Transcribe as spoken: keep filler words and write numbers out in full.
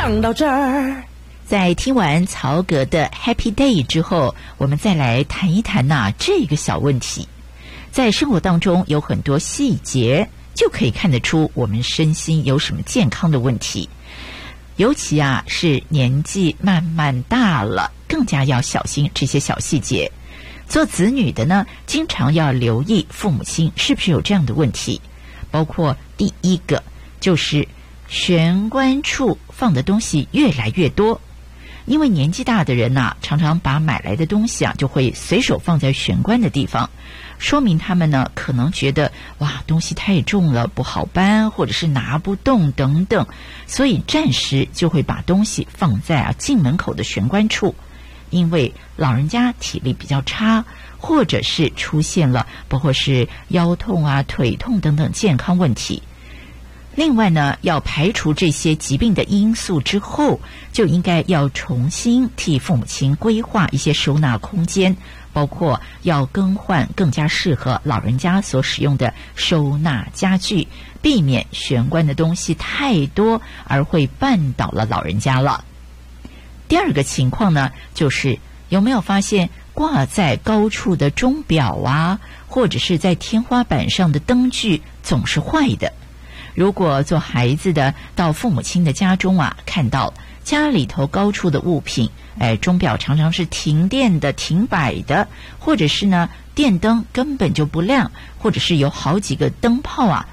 讲到这儿， 在听完曹格的 Happy Day 之后，我们再来谈一谈呐、啊、这个小问题。在生活当中有很多细节就可以看得出我们身心有什么健康的问题，尤其啊是年纪慢慢大了，更加要小心这些小细节。做子女的呢，经常要留意父母亲是不是有这样的问题，包括第一个就是玄关处放的东西越来越多。因为年纪大的人啊，常常把买来的东西啊就会随手放在玄关的地方，说明他们呢可能觉得哇东西太重了不好搬，或者是拿不动等等，所以暂时就会把东西放在啊进门口的玄关处。因为老人家体力比较差，或者是出现了包括是腰痛啊腿痛等等健康问题。另外呢，要排除这些疾病的因素之后，就应该要重新替父母亲规划一些收纳空间，包括要更换更加适合老人家所使用的收纳家具，避免玄关的东西太多而会绊倒了老人家了。第二个情况呢，就是有没有发现挂在高处的钟表啊，或者是在天花板上的灯具总是坏的。如果做孩子的到父母亲的家中啊，看到家里头高处的物品，哎，钟表常常是停电的、停摆的，或者是呢电灯根本就不亮，或者是有好几个灯泡啊